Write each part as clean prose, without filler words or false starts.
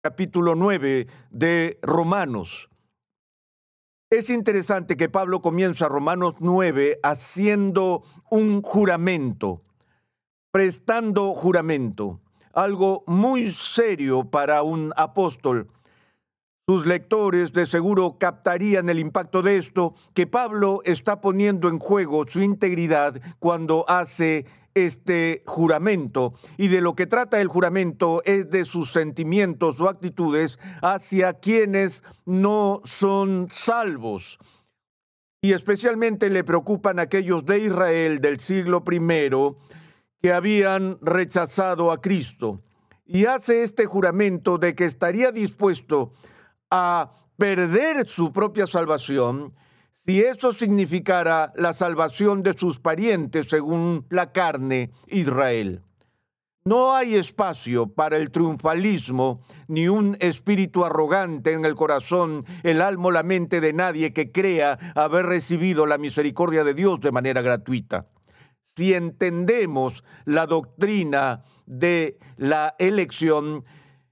capítulo 9 de Romanos. Es interesante que Pablo comienza Romanos 9 haciendo un juramento, prestando juramento, algo muy serio para un apóstol. Sus lectores de seguro captarían el impacto de esto, que Pablo está poniendo en juego su integridad cuando hace este juramento. Y de lo que trata el juramento es de sus sentimientos o actitudes hacia quienes no son salvos. Y especialmente le preocupan aquellos de Israel del siglo I que habían rechazado a Cristo. Y hace este juramento de que estaría dispuesto a perder su propia salvación si eso significara la salvación de sus parientes según la carne, Israel. No hay espacio para el triunfalismo ni un espíritu arrogante en el corazón, el alma o la mente de nadie que crea haber recibido la misericordia de Dios de manera gratuita. Si entendemos la doctrina de la elección,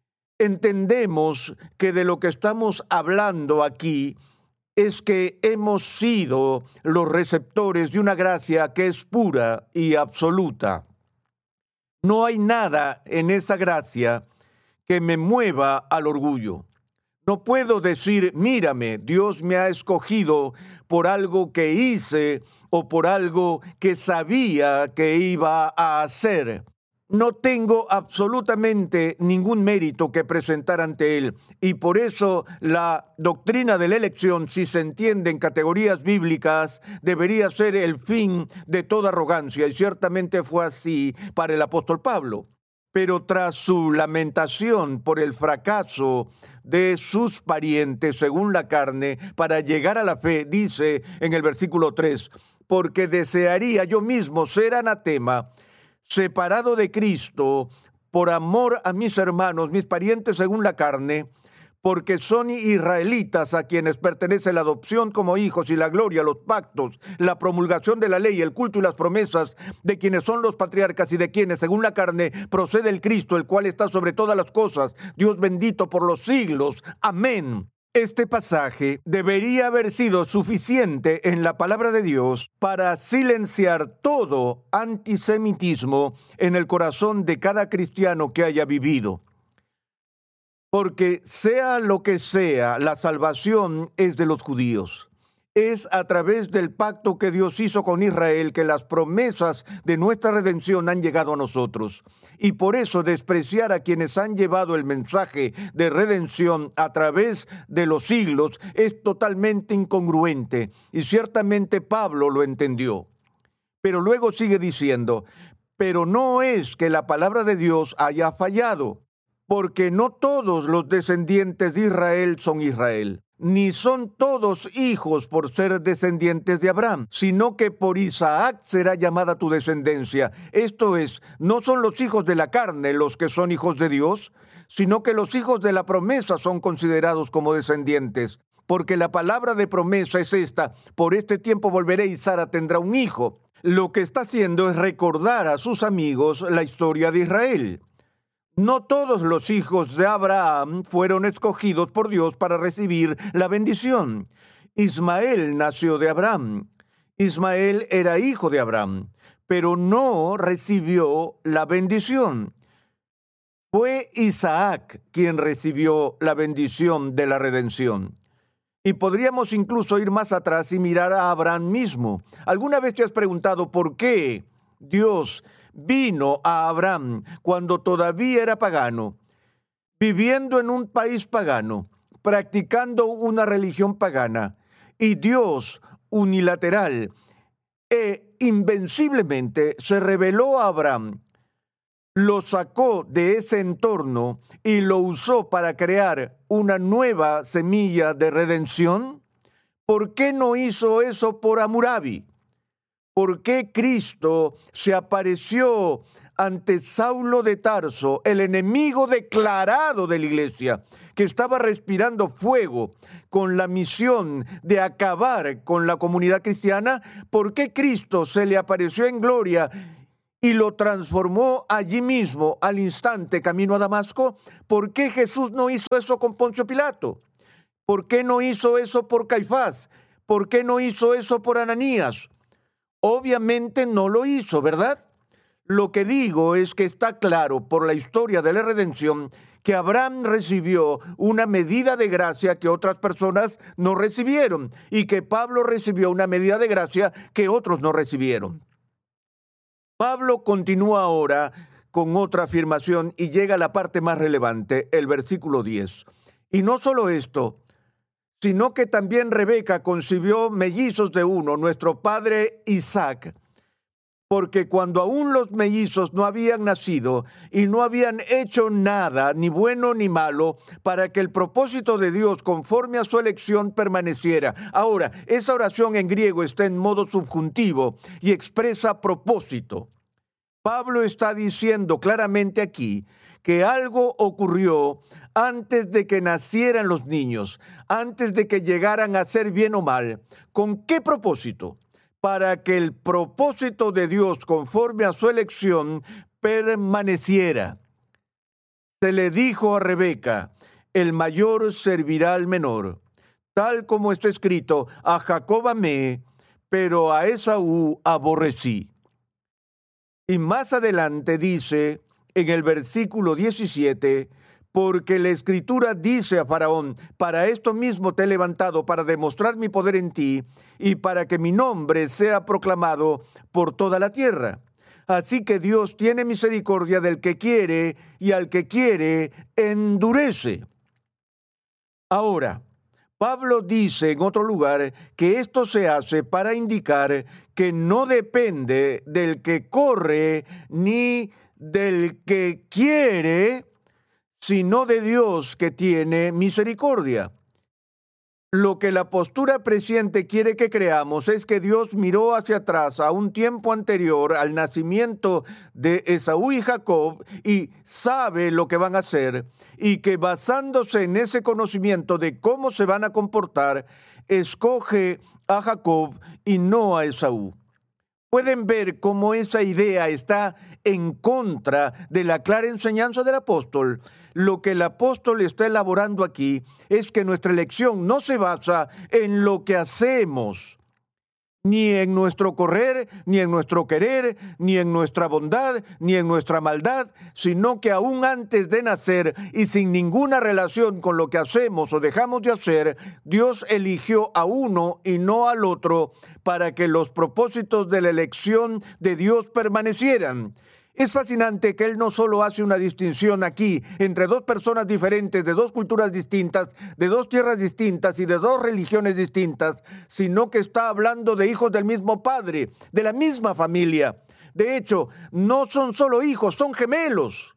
entendemos que de lo que estamos hablando aquí es que hemos sido los receptores de una gracia que es pura y absoluta. No hay nada en esa gracia que me mueva al orgullo. No puedo decir, mírame, Dios me ha escogido por algo que hice o por algo que sabía que iba a hacer. No tengo absolutamente ningún mérito que presentar ante Él, y por eso la doctrina de la elección, si se entiende en categorías bíblicas, debería ser el fin de toda arrogancia, y ciertamente fue así para el apóstol Pablo. Pero tras su lamentación por el fracaso de sus parientes según la carne para llegar a la fe, dice en el versículo 3, porque desearía yo mismo ser anatema, separado de Cristo, por amor a mis hermanos, mis parientes según la carne, porque son israelitas a quienes pertenece la adopción como hijos y la gloria, los pactos, la promulgación de la ley, el culto y las promesas, de quienes son los patriarcas y de quienes según la carne procede el Cristo, el cual está sobre todas las cosas, Dios bendito por los siglos. Amén. Este pasaje debería haber sido suficiente en la palabra de Dios para silenciar todo antisemitismo en el corazón de cada cristiano que haya vivido. Porque sea lo que sea, la salvación es de los judíos. Es a través del pacto que Dios hizo con Israel que las promesas de nuestra redención han llegado a nosotros. Y por eso despreciar a quienes han llevado el mensaje de redención a través de los siglos es totalmente incongruente. Y ciertamente Pablo lo entendió. Pero luego sigue diciendo, pero no es que la palabra de Dios haya fallado, porque no todos los descendientes de Israel son Israel, ni son todos hijos por ser descendientes de Abraham, sino que por Isaac será llamada tu descendencia. Esto es, no son los hijos de la carne los que son hijos de Dios, sino que los hijos de la promesa son considerados como descendientes. Porque la palabra de promesa es esta, por este tiempo volveré y Sara tendrá un hijo. Lo que está haciendo es recordar a sus amigos la historia de Israel. No todos los hijos de Abraham fueron escogidos por Dios para recibir la bendición. Ismael nació de Abraham. Ismael era hijo de Abraham, pero no recibió la bendición. Fue Isaac quien recibió la bendición de la redención. Y podríamos incluso ir más atrás y mirar a Abraham mismo. ¿Alguna vez te has preguntado por qué Dios vino a Abraham cuando todavía era pagano, viviendo en un país pagano, practicando una religión pagana, y Dios unilateral e invenciblemente se reveló a Abraham, lo sacó de ese entorno y lo usó para crear una nueva semilla de redención? ¿Por qué no hizo eso por Hammurabi? ¿Por qué Cristo se apareció ante Saulo de Tarso, el enemigo declarado de la iglesia, que estaba respirando fuego con la misión de acabar con la comunidad cristiana? ¿Por qué Cristo se le apareció en gloria y lo transformó allí mismo al instante camino a Damasco? ¿Por qué Jesús no hizo eso con Poncio Pilato? ¿Por qué no hizo eso por Caifás? ¿Por qué no hizo eso por Ananías? Obviamente no lo hizo, ¿verdad? Lo que digo es que está claro por la historia de la redención que Abraham recibió una medida de gracia que otras personas no recibieron y que Pablo recibió una medida de gracia que otros no recibieron. Pablo continúa ahora con otra afirmación y llega a la parte más relevante, el versículo 10. Y no solo esto, sino que también Rebeca concibió mellizos de uno, nuestro padre Isaac, porque cuando aún los mellizos no habían nacido y no habían hecho nada, ni bueno ni malo, para que el propósito de Dios conforme a su elección permaneciera. Ahora, esa oración en griego está en modo subjuntivo y expresa propósito. Pablo está diciendo claramente aquí que algo ocurrió antes de que nacieran los niños, antes de que llegaran a ser bien o mal. ¿Con qué propósito? Para que el propósito de Dios conforme a su elección permaneciera. Se le dijo a Rebeca, el mayor servirá al menor, tal como está escrito, a Jacob amé, pero a Esaú aborrecí. Y más adelante dice, en el versículo 17, porque la Escritura dice a Faraón, para esto mismo te he levantado, para demostrar mi poder en ti, y para que mi nombre sea proclamado por toda la tierra. Así que Dios tiene misericordia del que quiere, y al que quiere, endurece. Ahora, Pablo dice en otro lugar que esto se hace para indicar que no depende del que corre ni del que quiere, sino de Dios que tiene misericordia. Lo que la postura presciente quiere que creamos es que Dios miró hacia atrás a un tiempo anterior al nacimiento de Esaú y Jacob y sabe lo que van a hacer y que basándose en ese conocimiento de cómo se van a comportar, escoge a Jacob y no a Esaú. Pueden ver cómo esa idea está en contra de la clara enseñanza del apóstol. Lo que el apóstol está elaborando aquí es que nuestra elección no se basa en lo que hacemos, ni en nuestro correr, ni en nuestro querer, ni en nuestra bondad, ni en nuestra maldad, sino que aún antes de nacer y sin ninguna relación con lo que hacemos o dejamos de hacer, Dios eligió a uno y no al otro para que los propósitos de la elección de Dios permanecieran. Es fascinante que Él no solo hace una distinción aquí entre dos personas diferentes, de dos culturas distintas, de dos tierras distintas y de dos religiones distintas, sino que está hablando de hijos del mismo padre, de la misma familia. De hecho, no son solo hijos, son gemelos.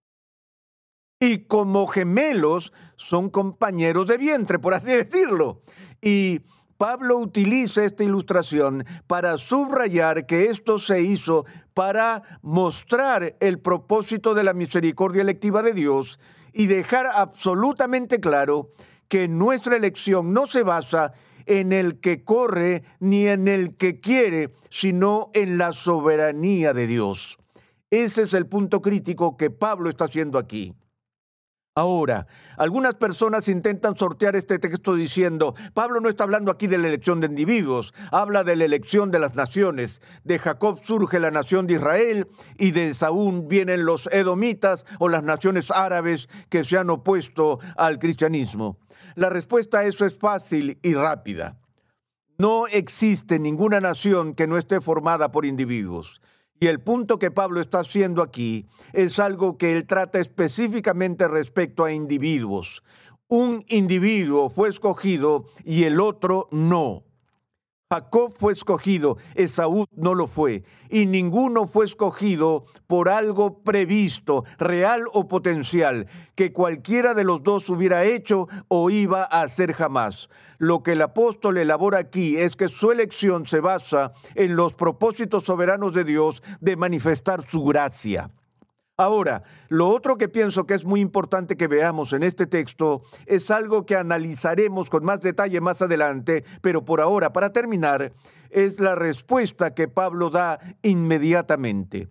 Y como gemelos son compañeros de vientre, por así decirlo. Y Pablo utiliza esta ilustración para subrayar que esto se hizo para mostrar el propósito de la misericordia electiva de Dios y dejar absolutamente claro que nuestra elección no se basa en el que corre ni en el que quiere, sino en la soberanía de Dios. Ese es el punto crítico que Pablo está haciendo aquí. Ahora, algunas personas intentan sortear este texto diciendo, Pablo no está hablando aquí de la elección de individuos, habla de la elección de las naciones. De Jacob surge la nación de Israel y de Esaú vienen los edomitas o las naciones árabes que se han opuesto al cristianismo. La respuesta a eso es fácil y rápida. No existe ninguna nación que no esté formada por individuos. Y el punto que Pablo está haciendo aquí es algo que él trata específicamente respecto a individuos. Un individuo fue escogido y el otro no. Jacob fue escogido, Esaú no lo fue, y ninguno fue escogido por algo previsto, real o potencial, que cualquiera de los dos hubiera hecho o iba a hacer jamás. Lo que el apóstol elabora aquí es que su elección se basa en los propósitos soberanos de Dios de manifestar su gracia. Ahora, lo otro que pienso que es muy importante que veamos en este texto es algo que analizaremos con más detalle más adelante, pero por ahora, para terminar, es la respuesta que Pablo da inmediatamente.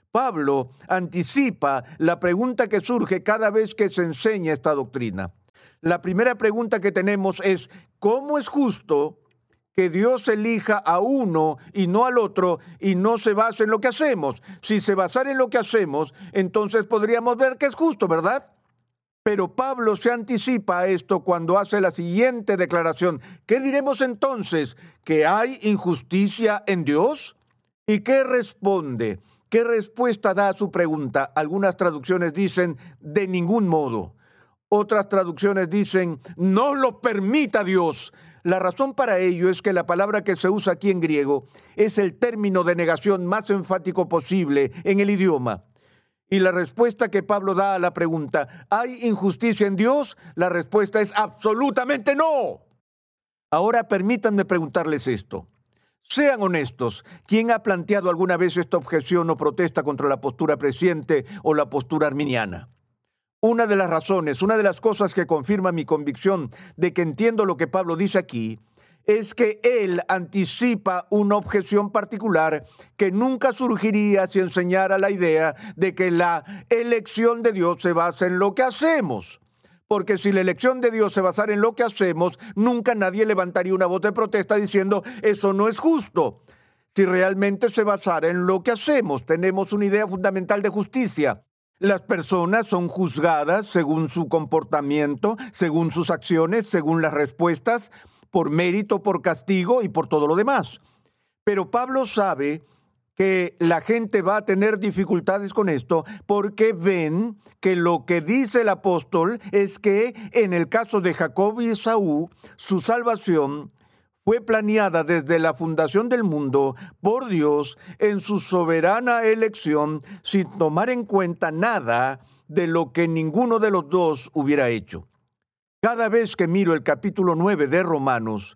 Pablo anticipa la pregunta que surge cada vez que se enseña esta doctrina. La primera pregunta que tenemos es: ¿cómo es justo que Dios elija a uno y no al otro y no se base en lo que hacemos? Si se basara en lo que hacemos, entonces podríamos ver que es justo, ¿verdad? Pero Pablo se anticipa a esto cuando hace la siguiente declaración. ¿Qué diremos entonces? ¿Que hay injusticia en Dios? ¿Y qué responde? ¿Qué respuesta da a su pregunta? Algunas traducciones dicen: de ningún modo. Otras traducciones dicen: no lo permita Dios. La razón para ello es que la palabra que se usa aquí en griego es el término de negación más enfático posible en el idioma. Y la respuesta que Pablo da a la pregunta: ¿hay injusticia en Dios? La respuesta es absolutamente no. Ahora permítanme preguntarles esto. Sean honestos, ¿quién ha planteado alguna vez esta objeción o protesta contra la postura presciente o la postura arminiana? Una de las razones, una de las cosas que confirma mi convicción de que entiendo lo que Pablo dice aquí, es que él anticipa una objeción particular que nunca surgiría si enseñara la idea de que la elección de Dios se basa en lo que hacemos. Porque si la elección de Dios se basara en lo que hacemos, nunca nadie levantaría una voz de protesta diciendo: eso no es justo. Si realmente se basara en lo que hacemos, tenemos una idea fundamental de justicia. Las personas son juzgadas según su comportamiento, según sus acciones, según las respuestas, por mérito, por castigo y por todo lo demás. Pero Pablo sabe que la gente va a tener dificultades con esto porque ven que lo que dice el apóstol es que en el caso de Jacob y Esaú, su salvación fue planeada desde la fundación del mundo por Dios en su soberana elección, sin tomar en cuenta nada de lo que ninguno de los dos hubiera hecho. Cada vez que miro el capítulo 9 de Romanos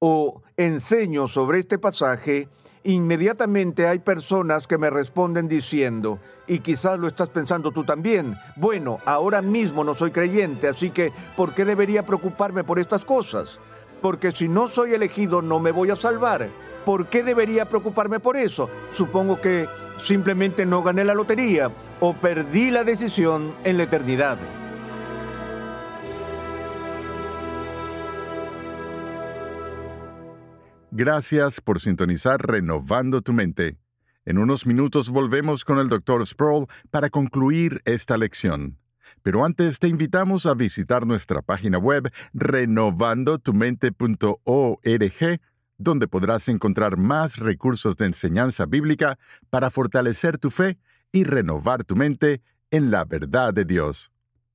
o enseño sobre este pasaje, inmediatamente hay personas que me responden diciendo, y quizás lo estás pensando tú también: bueno, ahora mismo no soy creyente, así que ¿por qué debería preocuparme por estas cosas? Porque si no soy elegido no me voy a salvar. ¿Por qué debería preocuparme por eso? Supongo que simplemente no gané la lotería o perdí la decisión en la eternidad. Gracias por sintonizar Renovando tu Mente. En unos minutos volvemos con el Dr. Sproul para concluir esta lección. Pero antes te invitamos a visitar nuestra página web renovandotumente.org, donde podrás encontrar más recursos de enseñanza bíblica para fortalecer tu fe y renovar tu mente en la verdad de Dios.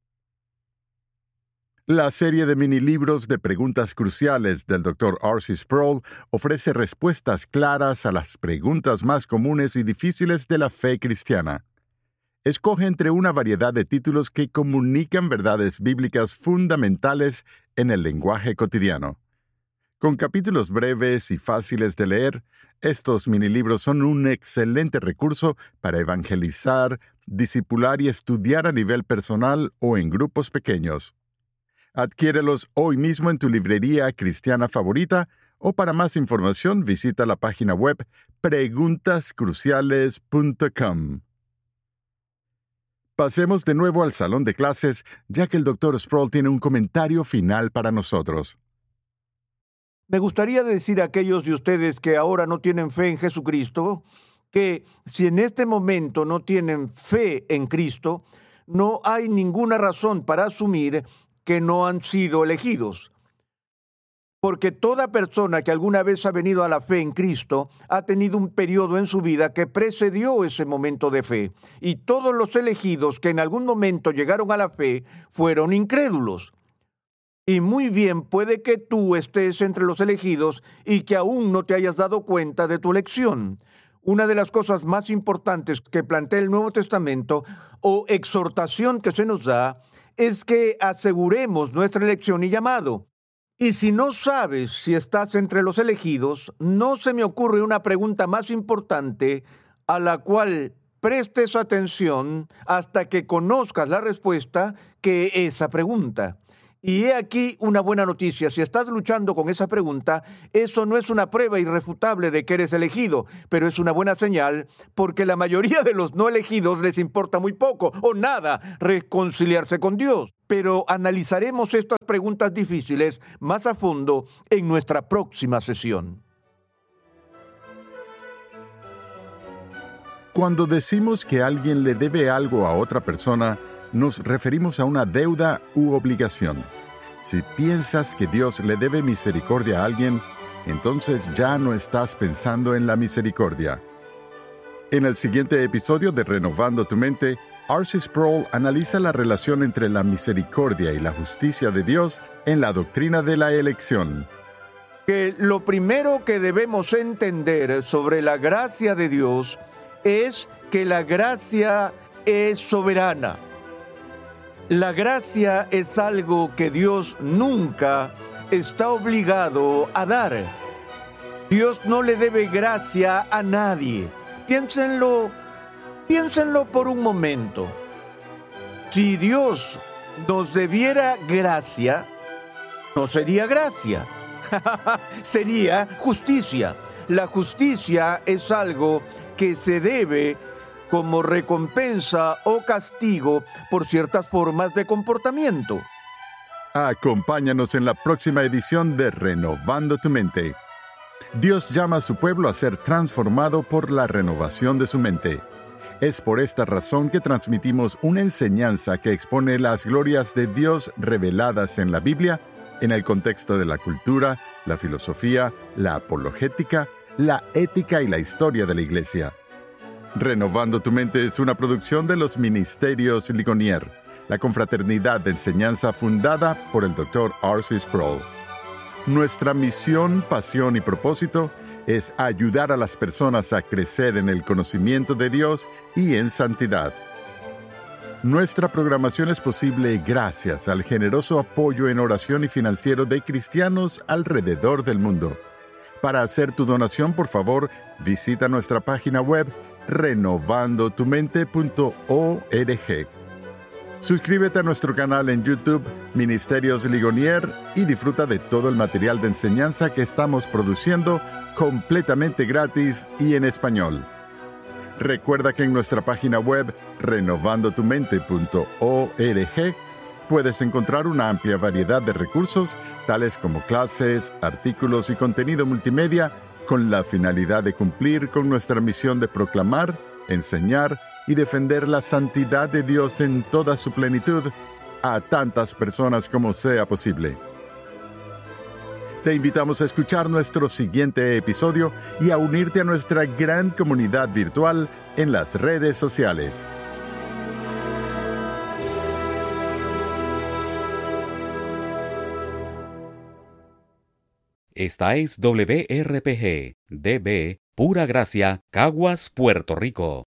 La serie de minilibros de preguntas cruciales del Dr. R.C. Sproul ofrece respuestas claras a las preguntas más comunes y difíciles de la fe cristiana. Escoge entre una variedad de títulos que comunican verdades bíblicas fundamentales en el lenguaje cotidiano. Con capítulos breves y fáciles de leer, estos minilibros son un excelente recurso para evangelizar, discipular y estudiar a nivel personal o en grupos pequeños. Adquiérelos hoy mismo en tu librería cristiana favorita o para más información visita la página web preguntascruciales.com. Pasemos de nuevo al salón de clases, ya que el Dr. Sproul tiene un comentario final para nosotros. Me gustaría decir a aquellos de ustedes que ahora no tienen fe en Jesucristo, que si en este momento no tienen fe en Cristo, no hay ninguna razón para asumir que no han sido elegidos. Porque toda persona que alguna vez ha venido a la fe en Cristo ha tenido un periodo en su vida que precedió ese momento de fe. Y todos los elegidos que en algún momento llegaron a la fe fueron incrédulos. Y muy bien puede que tú estés entre los elegidos y que aún no te hayas dado cuenta de tu elección. Una de las cosas más importantes que plantea el Nuevo Testamento o exhortación que se nos da es que aseguremos nuestra elección y llamado. Y si no sabes si estás entre los elegidos, no se me ocurre una pregunta más importante a la cual prestes atención hasta que conozcas la respuesta que esa pregunta. Y he aquí una buena noticia. Si estás luchando con esa pregunta, eso no es una prueba irrefutable de que eres elegido, pero es una buena señal porque la mayoría de los no elegidos les importa muy poco o nada reconciliarse con Dios. Pero analizaremos estas preguntas difíciles más a fondo en nuestra próxima sesión. Cuando decimos que alguien le debe algo a otra persona, nos referimos a una deuda u obligación. Si piensas que Dios le debe misericordia a alguien, entonces ya no estás pensando en la misericordia. En el siguiente episodio de Renovando tu Mente, R.C. Sproul analiza la relación entre la misericordia y la justicia de Dios en la doctrina de la elección. Que lo primero que debemos entender sobre la gracia de Dios es que la gracia es soberana. La gracia es algo que Dios nunca está obligado a dar. Dios no le debe gracia a nadie. Piénsenlo por un momento. Si Dios nos debiera gracia, no sería gracia, sería justicia. La justicia es algo que se debe como recompensa o castigo por ciertas formas de comportamiento. Acompáñanos en la próxima edición de Renovando tu Mente. Dios llama a su pueblo a ser transformado por la renovación de su mente. Es por esta razón que transmitimos una enseñanza que expone las glorias de Dios reveladas en la Biblia, en el contexto de la cultura, la filosofía, la apologética, la ética y la historia de la Iglesia. Renovando tu Mente es una producción de los Ministerios Ligonier, la confraternidad de enseñanza fundada por el Dr. R.C. Sproul. Nuestra misión, pasión y propósito es ayudar a las personas a crecer en el conocimiento de Dios y en santidad. Nuestra programación es posible gracias al generoso apoyo en oración y financiero de cristianos alrededor del mundo. Para hacer tu donación, por favor, visita nuestra página web renovandotumente.org. Suscríbete a nuestro canal en YouTube, Ministerios Ligonier, y disfruta de todo el material de enseñanza que estamos produciendo completamente gratis y en español. Recuerda que en nuestra página web, renovandotumente.org, puedes encontrar una amplia variedad de recursos, tales como clases, artículos y contenido multimedia, con la finalidad de cumplir con nuestra misión de proclamar, enseñar y defender la santidad de Dios en toda su plenitud a tantas personas como sea posible. Te invitamos a escuchar nuestro siguiente episodio y a unirte a nuestra gran comunidad virtual en las redes sociales. Esta es WRPG, DB, Pura Gracia, Caguas, Puerto Rico.